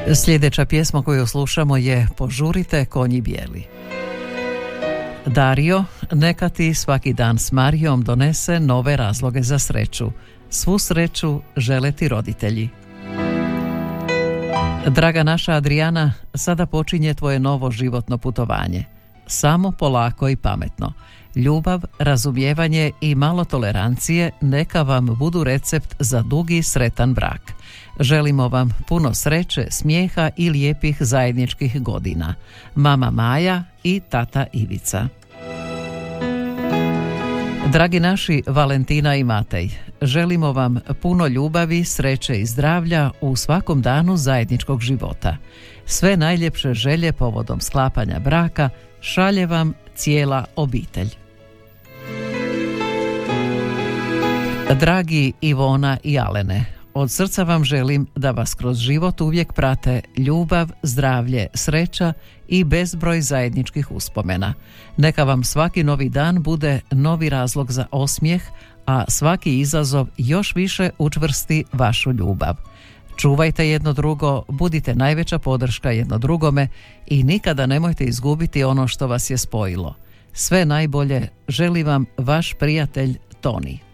Sljedeća pjesma koju slušamo je Požurite konji bijeli. Dario, neka ti svaki dan s Marijom donese nove razloge za sreću. Svu sreću žele ti roditelji. Draga naša Adriana, sada počinje tvoje novo životno putovanje. Samo polako i pametno. Ljubav, razumijevanje i malo tolerancije neka vam budu recept za dugi sretan brak. Želimo vam puno sreće, smijeha i lijepih zajedničkih godina. Mama Maja i tata Ivica. Dragi naši Valentina i Matej, želimo vam puno ljubavi, sreće i zdravlja u svakom danu zajedničkog života. Sve najljepše želje povodom sklapanja braka šalje vam cijela obitelj. Dragi Ivona i Alene, od srca vam želim da vas kroz život uvijek prate ljubav, zdravlje, sreća i bezbroj zajedničkih uspomena. Neka vam svaki novi dan bude novi razlog za osmijeh, a svaki izazov još više učvrsti vašu ljubav. Čuvajte jedno drugo, budite najveća podrška jedno drugome i nikada nemojte izgubiti ono što vas je spojilo. Sve najbolje želi vam vaš prijatelj Toni.